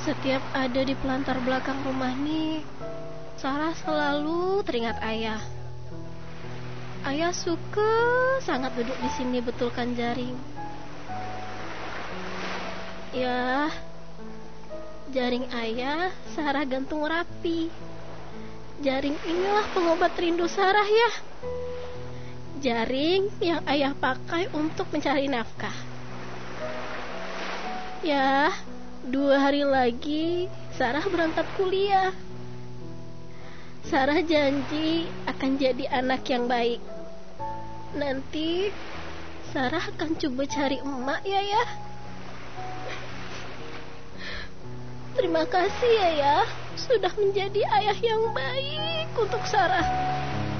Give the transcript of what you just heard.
Setiap ada di pelantar belakang rumah nih, Sarah selalu teringat ayah. Ayah suka sangat duduk di sini betulkan jaring. Ya, jaring ayah Sarah gantung rapi. Jaring inilah pengobat rindu Sarah ya. Jaring yang ayah pakai untuk mencari nafkah. Ya, 2 hari lagi Sarah berangkat kuliah. Sarah janji akan jadi anak yang baik. Nanti Sarah akan coba cari emak ya. Terima kasih ya sudah menjadi ayah yang baik untuk Sarah.